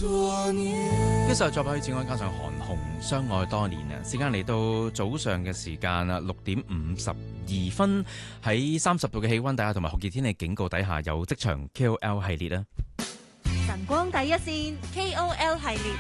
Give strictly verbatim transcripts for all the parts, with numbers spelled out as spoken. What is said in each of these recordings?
呢首作品《只愛加上韓紅相愛多年》啊，時間嚟到早上嘅時間啦，六點五十二分，喺三十度嘅氣溫底下同埋酷熱天氣警告底下，有職場 K O L 系列啦。 晨光第一線 K O L 系列，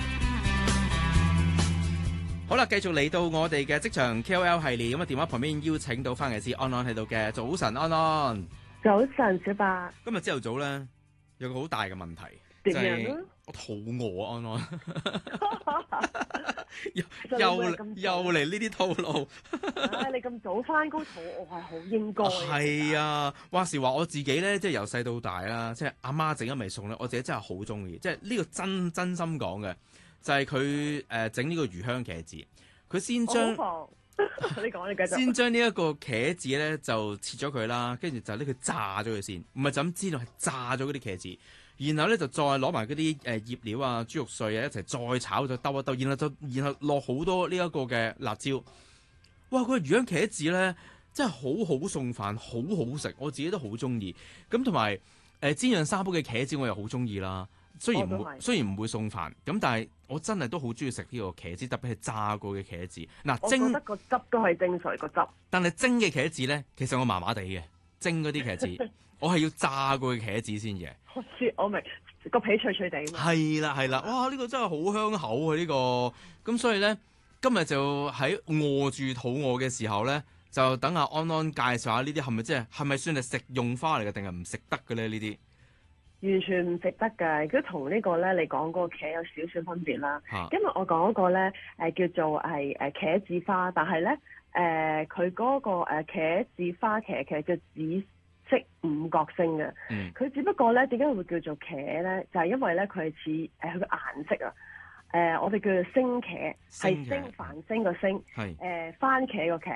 好啦，繼續嚟到我哋嘅職場 K O L 系列，咁啊電話旁邊邀請到翻嚟先安安喺度嘅，早晨安安。 早晨小白。 今日朝頭早咧有個好大嘅問題， 點樣咧？ 就是我肚餓啊，安安。又又又嚟呢啲套路。 唉，你咁早翻工肚餓係好應該。 係啊，話時話我自己咧，即係由細到大啦，即係阿媽整一味餸咧，我自己真係好中意。即係呢個真真心講嘅，就係佢誒整呢個魚香茄子，佢先將你講你繼續。 先將呢一個茄子咧就切咗佢啦，跟住就拎佢炸咗佢先，唔係就咁知道係炸咗嗰啲茄子。然後咧就再攞埋嗰啲誒醃料啊、豬肉碎啊一齊再炒，再兜一兜，然後就然後落好多呢一個嘅辣椒。哇！佢個魚香茄子咧真係好好餸飯，好好食，我自己都好中意。咁同埋誒煎釀沙煲嘅茄子我又好中意啦。雖然唔會雖然唔會餸飯，咁但係我真係都好中意食呢個茄子，特別係炸過嘅茄子。嗱，蒸我覺得個汁都係精髓個汁。 但係蒸嘅茄子咧，其實我麻麻地嘅，蒸嗰啲茄子。我係要炸過嘅茄子先嘅。 我知，我明個皮脆脆地嘛。 係啦係啦，哇！呢、呢個真係好香口啊！呢、呢個咁所以咧，今日就喺餓住肚餓嘅時候咧，就等阿安安介紹下呢啲係咪即係係咪算係食用花嚟嘅，定係唔食得嘅咧？呢啲完全唔食得㗎，佢同呢個咧你講嗰個茄有少少分別啦。 啊、 今日我講嗰個咧誒叫做係誒茄子花，但係咧誒佢嗰個誒茄子花茄其實叫紫色五角星嘅，佢、嗯、只不過咧點解會叫做茄咧？就係、是、因為咧佢係似誒佢個顏色啊，誒、呃、我哋叫做星茄，係星繁星個星，誒、呃、番茄個茄。